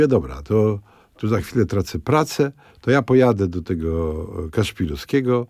Dobra, to tu za chwilę tracę pracę, to ja pojadę do tego Kaszpirowskiego,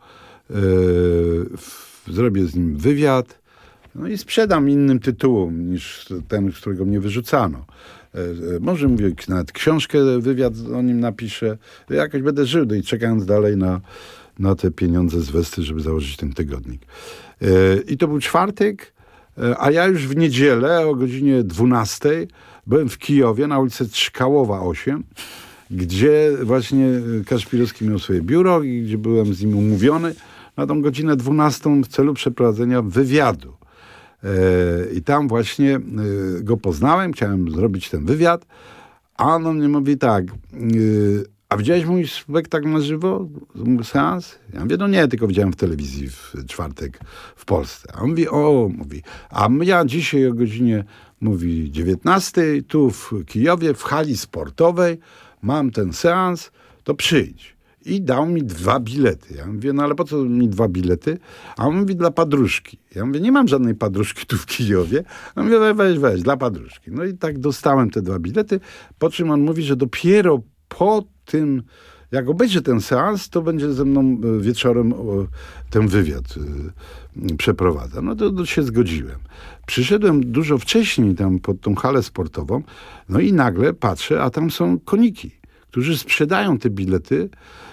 zrobię z nim wywiad, no i sprzedam innym tytułom niż ten, z którego mnie wyrzucano. Może mówię, nawet książkę, wywiad o nim napiszę. Jakoś będę żył, no i czekając dalej na te pieniądze z Westy, żeby założyć ten tygodnik. I to był czwartek, a ja już w niedzielę o godzinie 12 byłem w Kijowie na ulicy Czkałowa 8, gdzie właśnie Kaszpirowski miał swoje biuro i gdzie byłem z nim umówiony na tą godzinę 12 w celu przeprowadzenia wywiadu. I tam właśnie go poznałem, chciałem zrobić ten wywiad, a on do mnie mówi tak, a widziałeś mój spektakl na żywo? Mój seans? Ja mówię, no nie, tylko widziałem w telewizji w czwartek w Polsce. A on mówi, a ja dzisiaj o godzinie, mówi, 19 tu w Kijowie, w hali sportowej, mam ten seans, to przyjdź. I dał mi 2 bilety. Ja mówię, no ale po co mi 2 bilety? A on mówi, dla padruszki. Ja mówię, nie mam żadnej padruszki tu w Kijowie. A mówię, weź, dla padruszki. No i tak dostałem te 2 bilety, po czym on mówi, że dopiero po tym, jak obejrzy ten seans, to będzie ze mną wieczorem ten wywiad przeprowadza. No to się zgodziłem. Przyszedłem dużo wcześniej tam pod tą halę sportową, no i nagle patrzę, a tam są koniki, którzy sprzedają te bilety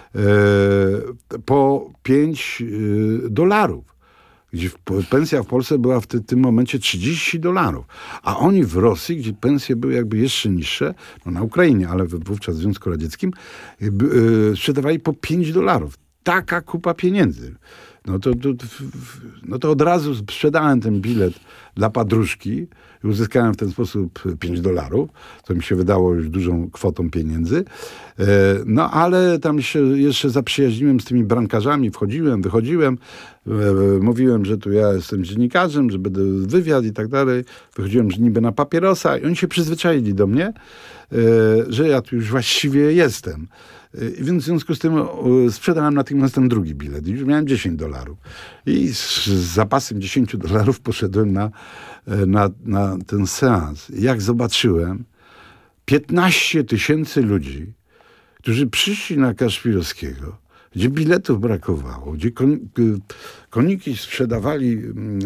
po $5, gdzie pensja w Polsce była w tym momencie $30, a oni w Rosji, gdzie pensje były jakby jeszcze niższe, no na Ukrainie, ale wówczas w Związku Radzieckim, sprzedawali po $5. Taka kupa pieniędzy. No to od razu sprzedałem ten bilet dla padruszki i uzyskałem w ten sposób $5, co mi się wydało już dużą kwotą pieniędzy. No ale tam się jeszcze zaprzyjaźniłem z tymi brankarzami, wchodziłem, wychodziłem, mówiłem, że tu ja jestem dziennikarzem, że będę wywiad i tak dalej. Wychodziłem niby na papierosa i oni się przyzwyczaili do mnie, że ja tu już właściwie jestem. Więc w związku z tym sprzedałem natychmiast ten drugi bilet. Już miałem $10. I z zapasem $10 poszedłem na ten seans. I jak zobaczyłem 15 000 ludzi, którzy przyszli na Kaszpirowskiego, gdzie biletów brakowało, gdzie koniki sprzedawali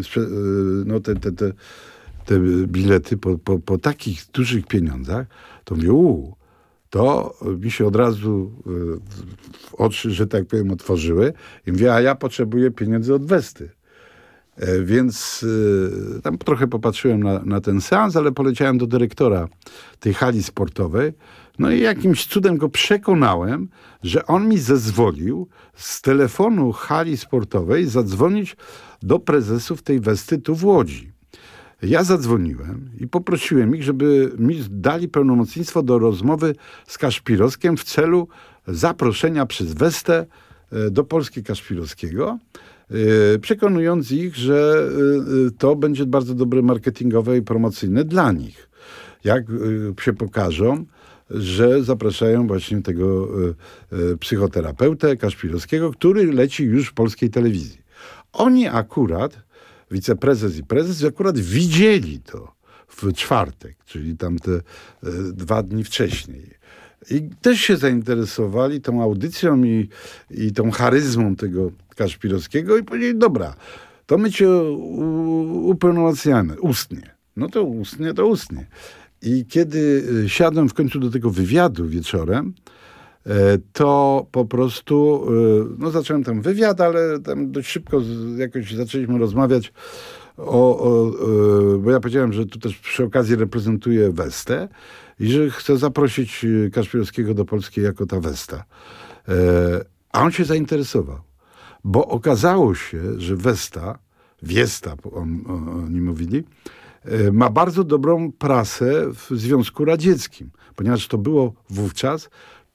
te bilety po takich dużych pieniądzach, to mówię, to mi się od razu oczy, że tak powiem, otworzyły i mówię, a ja potrzebuję pieniędzy od Westy. Więc tam trochę popatrzyłem na ten seans, ale poleciałem do dyrektora tej hali sportowej. No i jakimś cudem go przekonałem, że on mi zezwolił z telefonu hali sportowej zadzwonić do prezesów tej Westy tu w Łodzi. Ja zadzwoniłem i poprosiłem ich, żeby mi dali pełnomocnictwo do rozmowy z Kaszpirowskim w celu zaproszenia przez Westę do Polski Kaszpirowskiego, przekonując ich, że to będzie bardzo dobre marketingowe i promocyjne dla nich. Jak się pokażą, że zapraszają właśnie tego psychoterapeutę Kaszpirowskiego, który leci już w polskiej telewizji. Oni akurat, wiceprezes i prezes, akurat widzieli to w czwartek, czyli tam te 2 dni wcześniej. I też się zainteresowali tą audycją i tą charyzmą tego Kaszpirowskiego i powiedzieli, dobra, to my cię upełnomocniamy ustnie. No to ustnie. I kiedy siadłem w końcu do tego wywiadu wieczorem, to po prostu, zacząłem tam wywiad, ale tam dość szybko jakoś zaczęliśmy rozmawiać bo ja powiedziałem, że tu też przy okazji reprezentuję Westę i że chcę zaprosić Kaszpirowskiego do Polski jako ta Westa. A on się zainteresował, bo okazało się, że Westa, oni mówili, ma bardzo dobrą prasę w Związku Radzieckim, ponieważ to było wówczas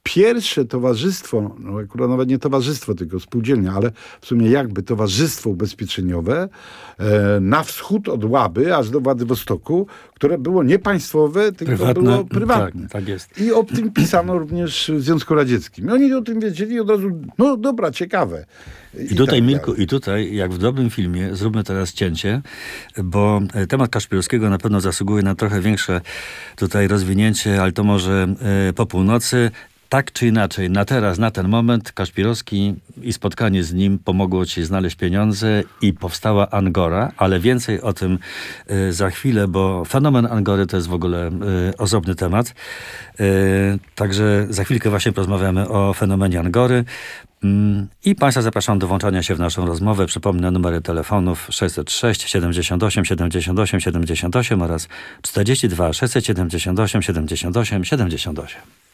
pierwsze towarzystwo, no akurat nawet nie towarzystwo, tylko spółdzielnia, ale w sumie jakby towarzystwo ubezpieczeniowe na wschód od Łaby, aż do Władywostoku, które było nie państwowe, tylko było prywatne. Tak jest. I o tym pisano również w Związku Radzieckim. I oni o tym wiedzieli i od razu, no dobra, ciekawe. I tutaj, Mirku, i tutaj, jak w dobrym filmie, zróbmy teraz cięcie, bo temat Kaszpirowskiego na pewno zasługuje na trochę większe tutaj rozwinięcie, ale to może po północy. Tak czy inaczej, na teraz, na ten moment Kaszpirowski i spotkanie z nim pomogło ci znaleźć pieniądze i powstała Angora, ale więcej o tym za chwilę, bo fenomen Angory to jest w ogóle osobny temat. Także za chwilkę właśnie porozmawiamy o fenomenie Angory. I Państwa zapraszam do włączania się w naszą rozmowę. Przypomnę numery telefonów 606 78 78 78 oraz 42 678 78 78.